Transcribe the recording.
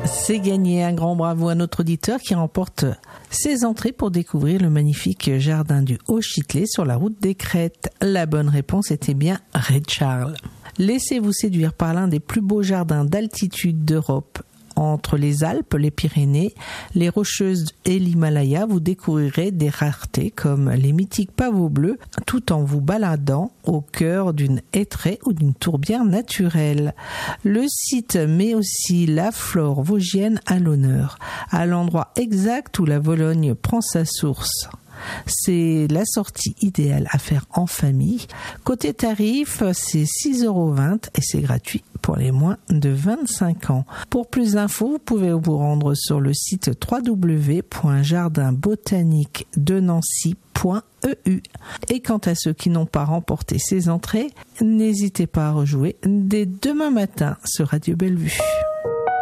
C'est gagné. Un grand bravo à notre auditeur qui remporte ses entrées pour découvrir le magnifique jardin du Haut-Châtelet sur la route des Crêtes. La bonne réponse était bien Ray Charles. Laissez-vous séduire par l'un des plus beaux jardins d'altitude d'Europe. Entre les Alpes, les Pyrénées, les Rocheuses et l'Himalaya, vous découvrirez des raretés comme les mythiques pavots bleus, tout en vous baladant au cœur d'une hêtraie ou d'une tourbière naturelle. Le site met aussi la flore vosgienne à l'honneur, à l'endroit exact où la Vologne prend sa source. C'est la sortie idéale à faire en famille. Côté tarif, c'est 6,20 € et c'est gratuit pour les moins de 25 ans. Pour plus d'infos, vous pouvez vous rendre sur le site www.jardinbotaniquedenancy.eu. Et quant à ceux qui n'ont pas remporté ces entrées, n'hésitez pas à rejouer dès demain matin sur Radio Bellevue.